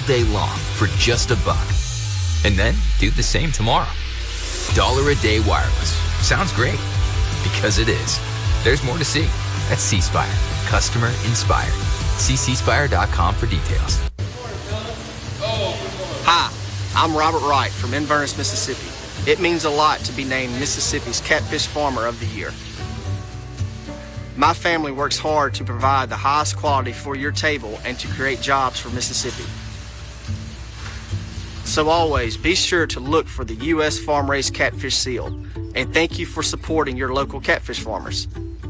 day long for just $1. And then do the same tomorrow. $1 a day wireless. Sounds great. Because it is. There's more to see at C Spire. Customer inspired. See cspire.com for details. Hi, I'm Robert Wright from Inverness, Mississippi. It means a lot to be named Mississippi's Catfish Farmer of the Year. My family works hard to provide the highest quality for your table and to create jobs for Mississippi. So always be sure to look for the U.S. Farm-Raised Catfish Seal, and thank you for supporting your local catfish farmers.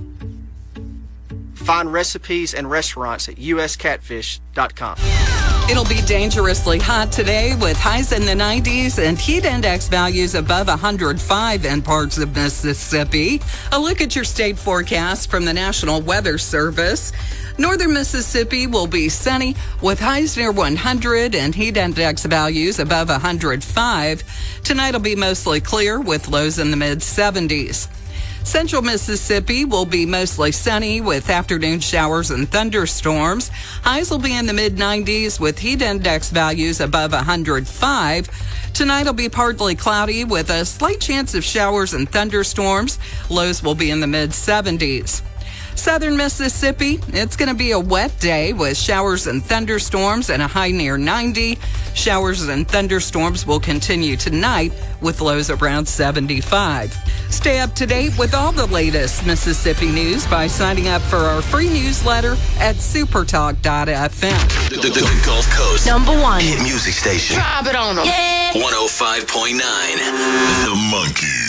Find recipes and restaurants at uscatfish.com. It'll be dangerously hot today with highs in the 90s and heat index values above 105 in parts of Mississippi. A look at your state forecast from the National Weather Service. Northern Mississippi will be sunny with highs near 100 and heat index values above 105. Tonight will be mostly clear with lows in the mid-70s. Central Mississippi will be mostly sunny with afternoon showers and thunderstorms. Highs will be in the mid-90s with heat index values above 105. Tonight will be partly cloudy with a slight chance of showers and thunderstorms. Lows will be in the mid-70s. Southern Mississippi, it's going to be a wet day with showers and thunderstorms and a high near 90. Showers and thunderstorms will continue tonight with lows around 75. Stay up to date with all the latest Mississippi news by signing up for our free newsletter at supertalk.fm. The Gulf Coast #1 hit music station. Drop it on them. Yeah. 105.9 The Monkey.